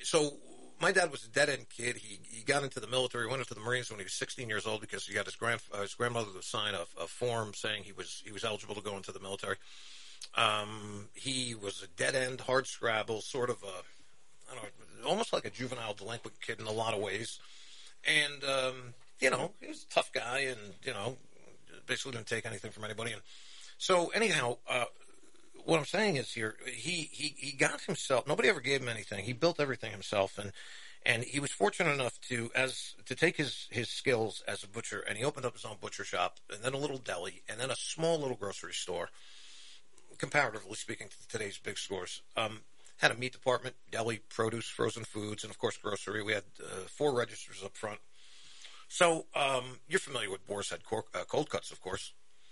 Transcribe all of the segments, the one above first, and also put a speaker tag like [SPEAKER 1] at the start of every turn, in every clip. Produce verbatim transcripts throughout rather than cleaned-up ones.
[SPEAKER 1] so my dad was a dead-end kid. He he got into the military, went into the Marines when he was sixteen years old because he got his grand uh, his grandmother to sign a, a form saying he was he was eligible to go into the military. Um, he was a dead-end, hard scrabble, sort of a, I don't know, almost like a juvenile delinquent kid in a lot of ways. And, um, you know, he was a tough guy and, you know, basically didn't take anything from anybody. And so, anyhow, uh, what I'm saying is here, he, he, he got himself, nobody ever gave him anything. He built everything himself. And, and he was fortunate enough to, as, to take his, his skills as a butcher, and he opened up his own butcher shop, and then a little deli, and then a small little grocery store. Comparatively speaking to today's big stores, um, had a meat department, deli, produce, frozen foods, and of course grocery. We had uh, four registers up front. So um, you're familiar with Boar's Head cor- uh, cold cuts, of course.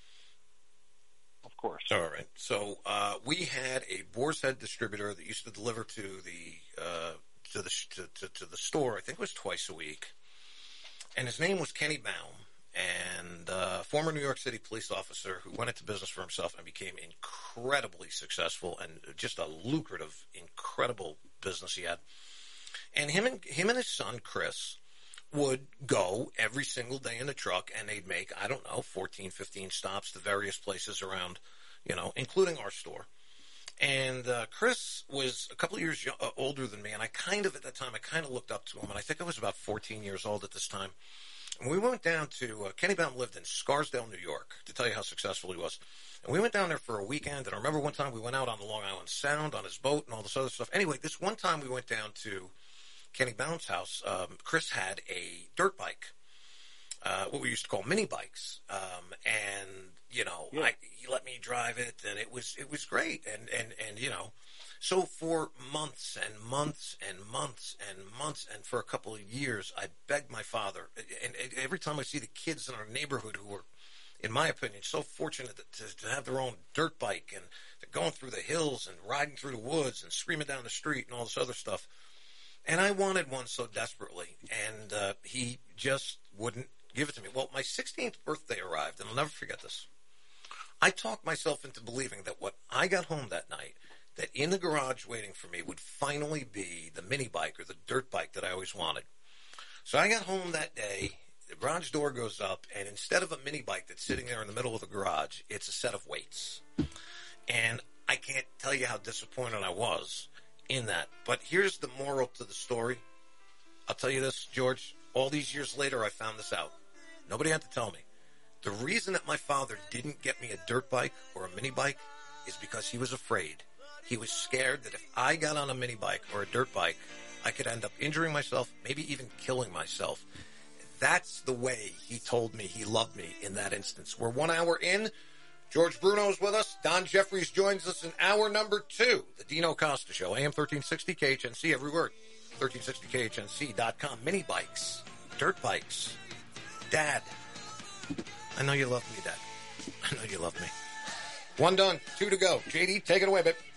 [SPEAKER 2] Of course.
[SPEAKER 1] All right. So uh, we had a Boar's Head distributor that used to deliver to the uh, to the to, to, to the store. I think it was twice a week, and his name was Kenny Baum. And uh, former New York City police officer who went into business for himself and became incredibly successful and just a lucrative, incredible business he had. And him and him and his son Chris would go every single day in the truck, and they'd make, I don't know, fourteen, fifteen stops to various places around, you know, including our store. And uh, Chris was a couple of years yo- uh, older than me, and I kind of, at that time, I kind of looked up to him, and I think I was about fourteen years old at this time. And we went down to, uh, Kenny Baum lived in Scarsdale, New York, to tell you how successful he was. And we went down there for a weekend, and I remember one time we went out on the Long Island Sound on his boat and all this other stuff. Anyway, this one time we went down to Kenny Baum's house. Um, Chris had a dirt bike, uh, what we used to call mini bikes. Um, and, you know, yeah. I, he let me drive it, and it was it was great. And, and, and, you know, so for months and months and months and months and for a couple of years, I begged my father. And every time I see the kids in our neighborhood who were, in my opinion, so fortunate to, to have their own dirt bike, and they're going through the hills and riding through the woods and screaming down the street and all this other stuff. And I wanted one so desperately, and uh, he just wouldn't give it to me. Well, my sixteenth birthday arrived, and I'll never forget this. I talked myself into believing that when I got home that night, that in the garage waiting for me would finally be the mini bike or the dirt bike that I always wanted. So I got home that day, the garage door goes up, and instead of a mini bike that's sitting there in the middle of the garage, it's a set of weights. And I can't tell you how disappointed I was in that. But here's the moral to the story. I'll tell you this, George. All these years later, I found this out. Nobody had to tell me. The reason that my father didn't get me a dirt bike or a mini bike is because he was afraid. He was scared that if I got on a mini bike or a dirt bike, I could end up injuring myself, maybe even killing myself. That's the way he told me he loved me in that instance. We're one hour in. George Bruno is with us. Don Jeffries joins us in hour number two. The Dino Costa Show, A M thirteen sixty K H N C, every word. thirteen sixty K H N C dot com. Mini bikes, dirt bikes. Dad, I know you love me, Dad. I know you love me. One done, two to go. J D, take it away, babe.